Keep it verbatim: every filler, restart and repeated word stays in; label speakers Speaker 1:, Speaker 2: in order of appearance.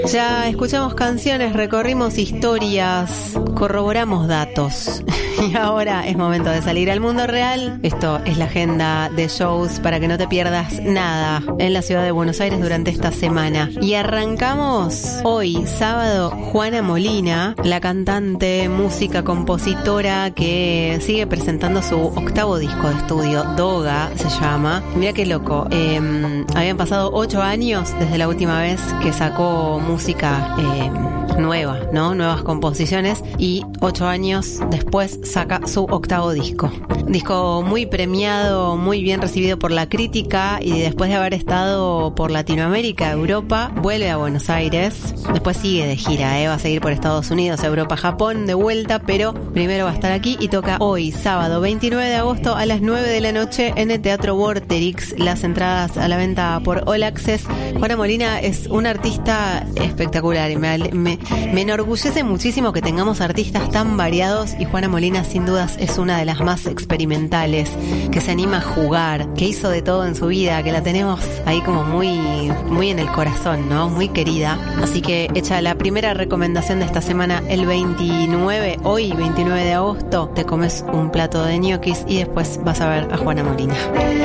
Speaker 1: Ya escuchamos canciones, recorrimos historias, corroboramos datos. Y ahora es momento de salir al mundo real. Esto es la agenda de shows para que no te pierdas nada en la ciudad de Buenos Aires durante esta semana. Y arrancamos hoy, sábado, Juana Molina, la cantante, música, compositora que sigue presentando su octavo disco de estudio, Doga se llama. Mira qué loco, eh, habían pasado ocho años desde la última vez que sacó música eh, nueva, ¿no? Nuevas composiciones, y ocho años después saca su octavo disco. Disco muy premiado, muy bien recibido por la crítica, y después de haber estado por Latinoamérica, Europa, vuelve a Buenos Aires. Después sigue de gira, ¿eh? Va a seguir por Estados Unidos, Europa, Japón, de vuelta, pero primero va a estar aquí y toca hoy, sábado veintinueve de agosto a las nueve de la noche en el Teatro Vorterix. Las entradas a la venta por All Access. Juana Molina es una artista espectacular y me, me, me enorgullece muchísimo que tengamos artistas tan variados, y Juana Molina sin dudas es una de las más experimentales, que se anima a jugar, que hizo de todo en su vida, que la tenemos ahí como muy, muy en el corazón, ¿no? Muy querida. Así que hecha la primera recomendación de esta semana, el veintinueve, hoy veintinueve de agosto, te comes un plato de ñoquis y después vas a ver a Juana Molina.